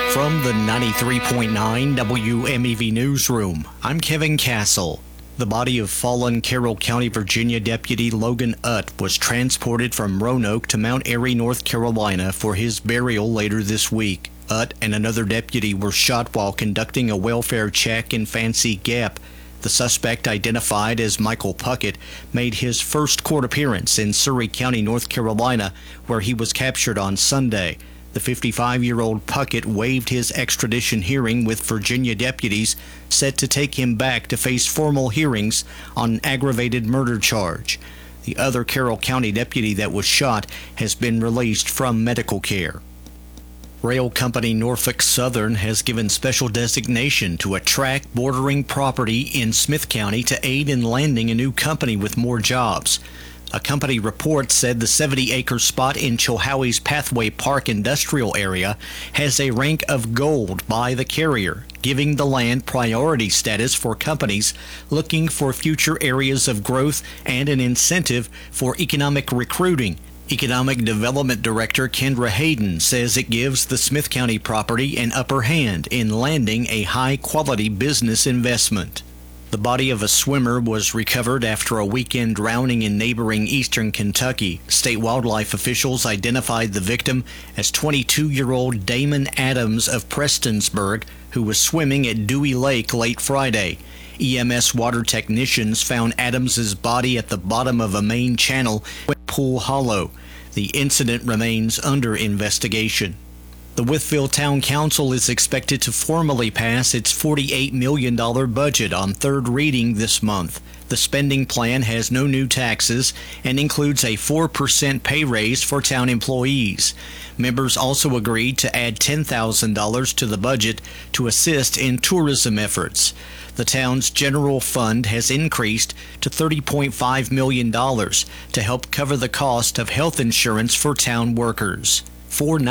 From the 93.9 WMEV Newsroom, I'm Kevin Castle. The body of fallen Carroll County, Virginia Deputy Logan Utt was transported from Roanoke to Mount Airy, North Carolina for his burial later this week. Utt and another deputy were shot while conducting a welfare check in Fancy Gap. The suspect, identified as Michael Puckett, made his first court appearance in Surry County, North Carolina, where he was captured on Sunday. The 55-year-old Puckett waived his extradition hearing with Virginia deputies, set to take him back to face formal hearings on an aggravated murder charge. The other Carroll County deputy that was shot has been released from medical care. Rail company Norfolk Southern has given special designation to a track bordering property in Smith County to aid in landing a new company with more jobs. A company report said the 70-acre spot in Chilhowie's Pathway Park industrial area has a rank of gold by the carrier, giving the land priority status for companies looking for future areas of growth and an incentive for economic recruiting. Economic Development Director Kendra Hayden says it gives the Smith County property an upper hand in landing a high-quality business investment. The body of a swimmer was recovered after a weekend drowning in neighboring eastern Kentucky. State wildlife officials identified the victim as 22-year-old Damon Adams of Prestonsburg, who was swimming at Dewey Lake late Friday. EMS water technicians found Adams's body at the bottom of a main channel at Pool Hollow. The incident remains under investigation. The Wytheville Town Council is expected to formally pass its $48 million budget on third reading this month. The spending plan has no new taxes and includes a 4% pay raise for town employees. Members also agreed to add $10,000 to the budget to assist in tourism efforts. The town's general fund has increased to $30.5 million to help cover the cost of health insurance for town workers. For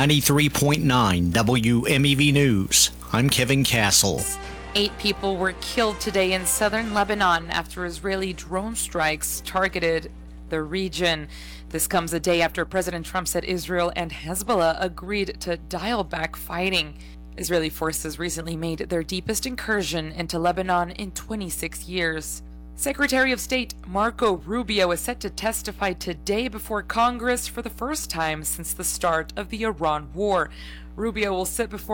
93.9 WMEV News, I'm Kevin Castle. 8 people were killed today in southern Lebanon after Israeli drone strikes targeted the region. This comes a day after President Trump said Israel and Hezbollah agreed to dial back fighting. Israeli forces recently made their deepest incursion into Lebanon in 26 years. Secretary of State Marco Rubio is set to testify today before Congress for the first time since the start of the Iran war. Rubio will sit before